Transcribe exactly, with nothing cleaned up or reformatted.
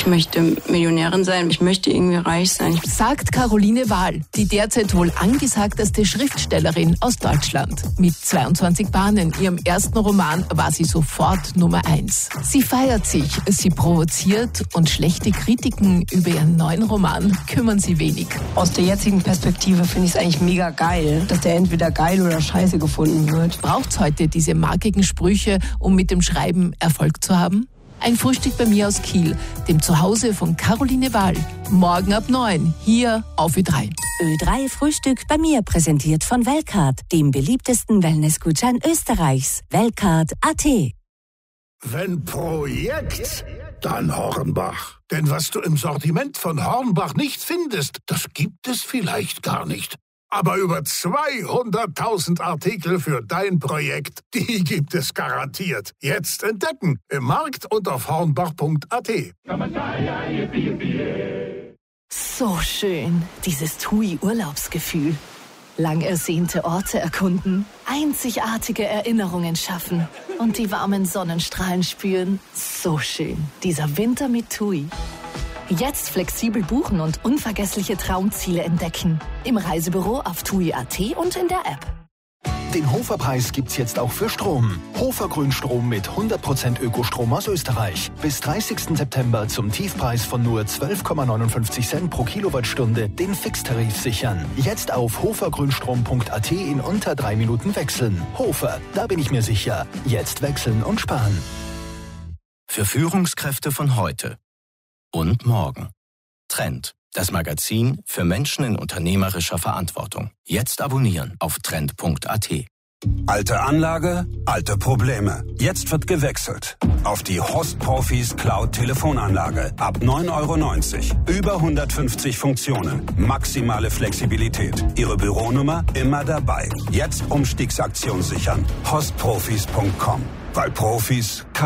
Ich möchte Millionärin sein, ich möchte irgendwie reich sein. Sagt Caroline Wahl, die derzeit wohl angesagteste Schriftstellerin aus Deutschland. Mit zweiundzwanzig Bahnen, ihrem ersten Roman, war sie sofort Nummer eins. Sie feiert sich, sie provoziert und schlechte Kritiken über ihren neuen Roman kümmern sie wenig. Aus der jetzigen Perspektive finde ich es eigentlich mega geil, dass der entweder geil oder scheiße gefunden wird. Braucht's heute diese markigen Sprüche, um mit dem Schreiben Erfolg zu haben? Ein Frühstück bei mir aus Kiel, dem Zuhause von Caroline Wahl. Morgen ab neun, hier auf Ö drei. Ö drei Frühstück bei mir, präsentiert von Weltcard, dem beliebtesten Wellnessgutschein Österreichs. Weltcard Punkt at. Wenn Projekt, dann Hornbach. Denn was du im Sortiment von Hornbach nicht findest, das gibt es vielleicht gar nicht. Aber über zweihunderttausend Artikel für dein Projekt, die gibt es garantiert. Jetzt entdecken im Markt und auf hornbach Punkt at. So schön, dieses T U I-Urlaubsgefühl. Lang ersehnte Orte erkunden, einzigartige Erinnerungen schaffen und die warmen Sonnenstrahlen spüren. So schön, dieser Winter mit T U I. Jetzt flexibel buchen und unvergessliche Traumziele entdecken. Im Reisebüro auf T U I Punkt at und in der App. Den Hofer-Preis gibt's jetzt auch für Strom. Hofer Grünstrom mit hundert Prozent Ökostrom aus Österreich. Bis dreißigsten September zum Tiefpreis von nur zwölf Komma neunundfünfzig Cent pro Kilowattstunde den Fixtarif sichern. Jetzt auf hofergrünstrom Punkt at in unter drei Minuten wechseln. Hofer, da bin ich mir sicher. Jetzt wechseln und sparen. Für Führungskräfte von heute und morgen. Trend, das Magazin für Menschen in unternehmerischer Verantwortung. Jetzt abonnieren auf trend Punkt at. Alte Anlage, alte Probleme. Jetzt wird gewechselt auf die Host Profis Cloud Telefonanlage. Ab neun Euro neunzig. Über hundertfünfzig Funktionen. Maximale Flexibilität. Ihre Büronummer immer dabei. Jetzt Umstiegsaktion sichern. host profis Punkt com. Weil Profis